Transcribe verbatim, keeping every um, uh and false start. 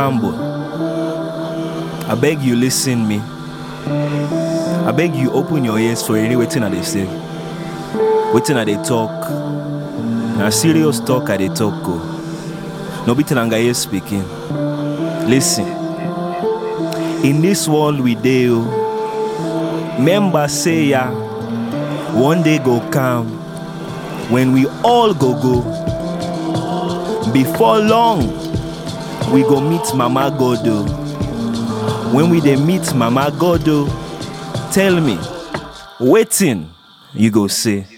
Campbell. I beg you listen me. I beg you open your ears for any waiting that they say. Waiting that they talk. Now serious talk at they talk go. No bitin anga speaking. Listen. In this world we deal. Member say ya. One day go come. When we all go go. Before long, we go meet Mama Godo. When we dey meet Mama Godo, tell me, waiting, you go say.